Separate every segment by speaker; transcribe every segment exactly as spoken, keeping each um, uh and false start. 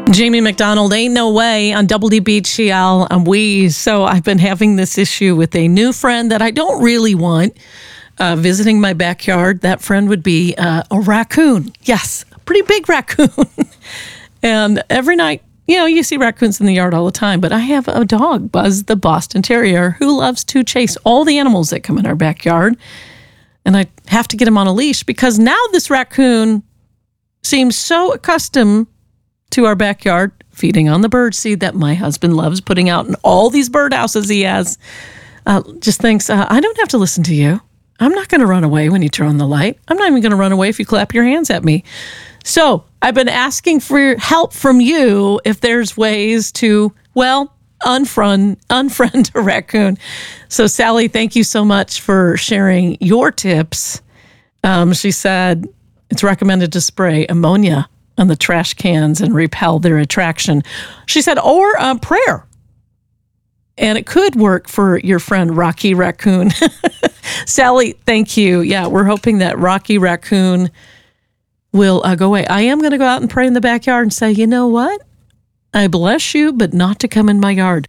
Speaker 1: Jamie McDonald, Ain't No Way on W B G L on Wheeze. So I've been having this issue with a new friend that I don't really want uh, visiting my backyard. That friend would be uh, a raccoon. Yes, a pretty big raccoon. And every night, you know, you see raccoons in the yard all the time, but I have a dog, Buzz the Boston Terrier, who loves to chase all the animals that come in our backyard. And I have to get him on a leash because now this raccoon seems so accustomed to our backyard, feeding on the bird seed that my husband loves putting out in all these birdhouses he has. Uh, just thinks, uh, I don't have to listen to you. I'm not going to run away when you turn on the light. I'm not even going to run away if you clap your hands at me. So I've been asking for help from you if there's ways to, well, unfriend, unfriend a raccoon. So Sally, thank you so much for sharing your tips. Um, she said it's recommended to spray ammonia on the trash cans and repel their attraction. She said, or um, prayer. And it could work for your friend Rocky Raccoon. Sally, thank you. Yeah, we're hoping that Rocky Raccoon will uh, go away. I am going to go out and pray in the backyard and say, you know what? I bless you, but not to come in my yard.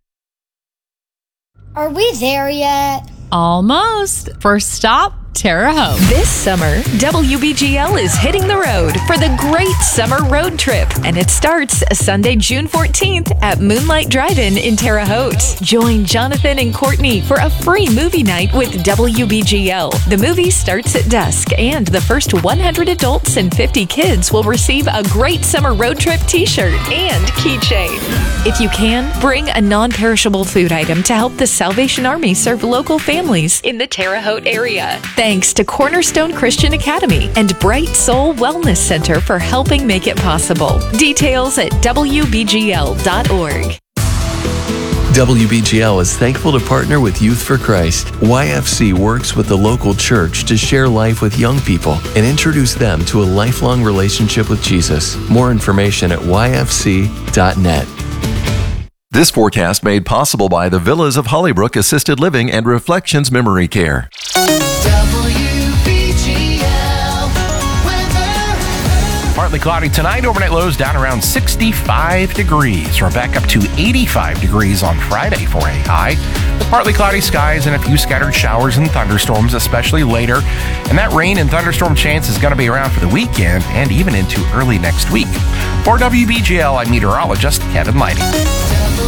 Speaker 2: Are we there yet?
Speaker 3: Almost. First stop, Terre Haute.
Speaker 4: This summer, W B G L is hitting the road for the Great Summer Road Trip, and it starts Sunday, June fourteenth at Moonlight Drive-In in Terre Haute. Join Jonathan and Courtney for a free movie night with W B G L. The movie starts at dusk, and the first one hundred adults and fifty kids will receive a Great Summer Road Trip t-shirt and keychain. If you can, bring a non-perishable food item to help the Salvation Army serve local families in the Terre Haute area. Thanks to Cornerstone Christian Academy and Bright Soul Wellness Center for helping make it possible. Details at W B G L dot org.
Speaker 5: W B G L is thankful to partner with Youth for Christ. Y F C works with the local church to share life with young people and introduce them to a lifelong relationship with Jesus. More information at Y F C dot net.
Speaker 6: This forecast made possible by the Villas of Hollybrook Assisted Living and Reflections Memory Care.
Speaker 7: W B G L weather.
Speaker 8: Partly cloudy tonight, overnight lows down around sixty-five degrees. We're back up to eighty-five degrees on Friday for a high. With partly cloudy skies and a few scattered showers and thunderstorms, especially later. And that rain and thunderstorm chance is going to be around for the weekend and even into early next week. For W B G L, I'm meteorologist Kevin Lighty.